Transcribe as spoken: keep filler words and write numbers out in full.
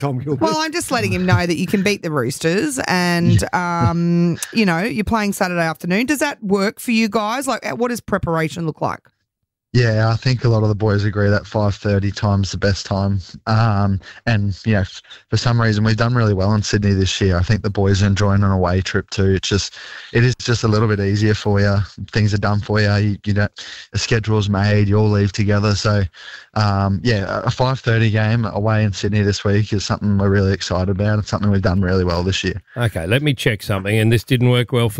Tom Gilbert. Well, I'm just letting him know that you can beat the Roosters and, um, you know, you're playing Saturday afternoon. Does that work for you guys? Like, what does preparation look like? Yeah, I think a lot of the boys agree that five thirty time's the best time. Um, and, you know, for some reason, we've done really well in Sydney this year. I think the boys are enjoying an away trip too. It's just, it is just a little bit easier for you. Things are done for you. You, you don't, the schedule's made. You all leave together. So, um, yeah, a five thirty game away in Sydney this week is something we're really excited about. It's something we've done really well this year. Okay, let me check something. And this didn't work well for